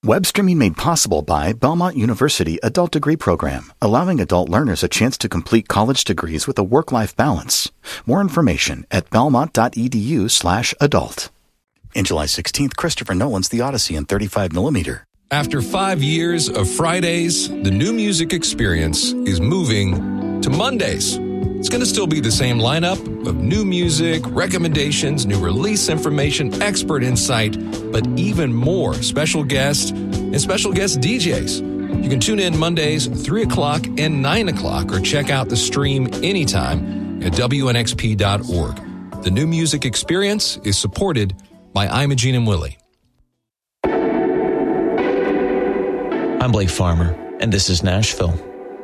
Web streaming made possible by Belmont University Adult Degree Program, allowing adult learners a chance to complete college degrees with a work-life balance. More information at belmont.edu/adult. In July 16th, Christopher Nolan's The Odyssey in 35mm. After 5 years of Fridays, the New Music Experience is moving to Mondays. It's going to still be the same lineup of new music, recommendations, new release information, expert insight, but even more special guests and special guest DJs. You can tune in Mondays, 3 o'clock and 9 o'clock, or check out the stream anytime at WNXP.org. The New Music Experience is supported by Imogene and Willie. I'm Blake Farmer, and this is Nashville.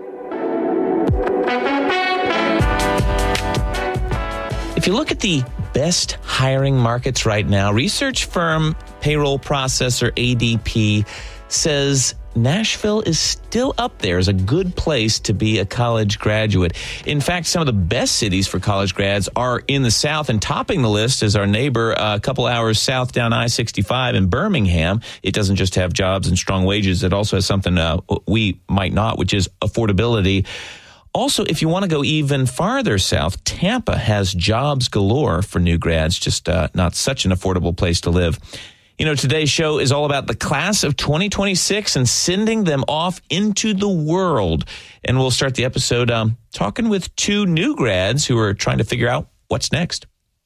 If you look at the best hiring markets right now, research firm Payroll Processor ADP says Nashville is still up there as a good place to be a college graduate. In fact, some of the best cities for college grads are in the South, and topping the list is our neighbor a couple hours south down I-65 in Birmingham. It doesn't just have jobs and strong wages. It also has something we might not, which is affordability. Also, if you want to go even farther south, Tampa has jobs galore for new grads, just not such an affordable place to live. You know, today's show is all about the class of 2026 and sending them off into the world. And we'll start the episode talking with two new grads who are trying to figure out what's next.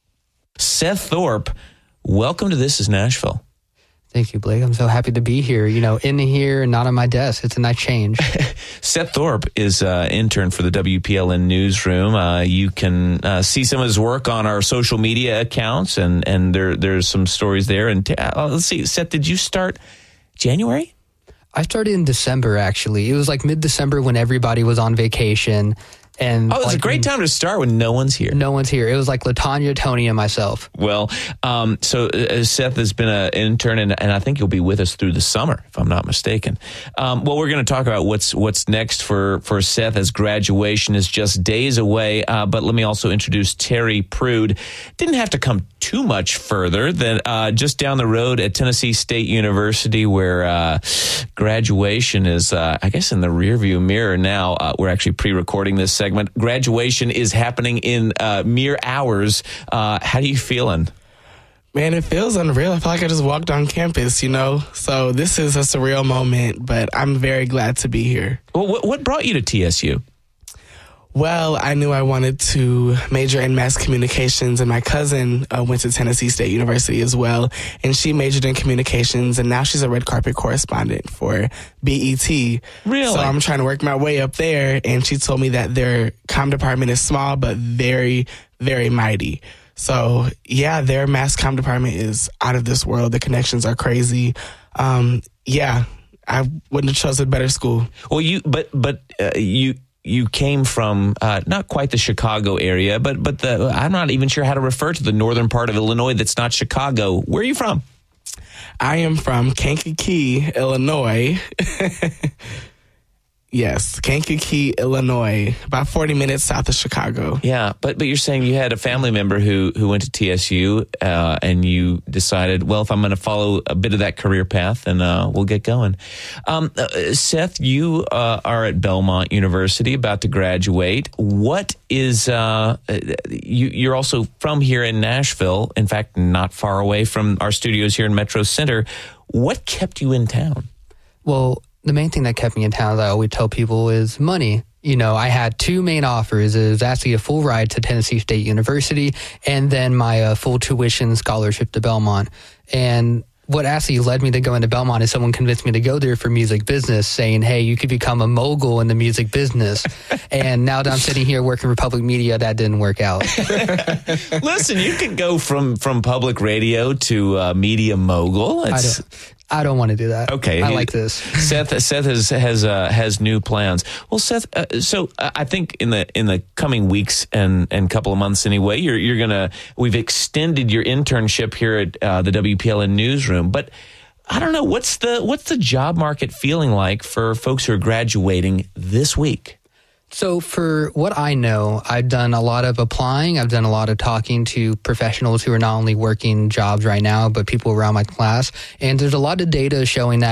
Seth Thorpe, welcome to This is Nashville. Thank you, Blake. I'm so happy to be here. You know, in here and not on my desk. It's a nice change. Seth Thorpe is an intern for the WPLN newsroom. You can see some of his work on our social media accounts, and there's some stories there. And let's see, Seth, did you start January? I started in December, actually. It was like mid-December when everybody was on vacation. And it's a great time to start when no one's here. No one's here. It was like LaTanya, Tony, and myself. Well, so Seth has been an intern, and I think you'll be with us through the summer, if I'm not mistaken. Well, we're going to talk about what's next for Seth as graduation is just days away. But let me also introduce Terry Prude. Didn't have to come too much further than just down the road at Tennessee State University, where graduation is, I guess, in the rearview mirror now. We're actually pre-recording this segment. Graduation is happening in mere hours. How are you feeling? Man, it feels unreal. I feel like I just walked on campus, you know? So this is a surreal moment, but I'm very glad to be here. Well, what brought you to TSU? Well, I knew I wanted to major in mass communications, and my cousin went to Tennessee State University as well, and she majored in communications, and now she's a red carpet correspondent for BET. Really? So I'm trying to work my way up there, and she told me that their comm department is small, but very, very mighty. So, yeah, their mass comm department is out of this world. The connections are crazy. Yeah, I wouldn't have chosen a better school. Well, you came from not quite the Chicago area, but I'm not even sure how to refer to the northern part of Illinois that's not Chicago. Where are you from? I am from Kankakee, Illinois. Yes, Kankakee, Illinois, about 40 minutes south of Chicago. Yeah, but you're saying you had a family member who went to TSU, and you decided, well, if I'm going to follow a bit of that career path, then we'll get going. Seth, you are at Belmont University, about to graduate. What is you're also from here in Nashville, in fact, not far away from our studios here in Metro Center. What kept you in town? Well, the main thing that kept me in town, as I always tell people, is money. You know, I had two main offers. It was actually a full ride to Tennessee State University and then my full tuition scholarship to Belmont. And what actually led me to go into Belmont is someone convinced me to go there for music business, saying, hey, you could become a mogul in the music business. And now that I'm sitting here working for public media, that didn't work out. Listen, you could go from public radio to media mogul. I don't want to do that. Okay, I like this. Seth has new plans. Well, Seth, so I think in the coming weeks and couple of months anyway, we've extended your internship here at the WPLN newsroom. But I don't know, what's the job market feeling like for folks who are graduating this week? So for what I know, I've done a lot of applying. I've done a lot of talking to professionals who are not only working jobs right now, but people around my class. And there's a lot of data showing that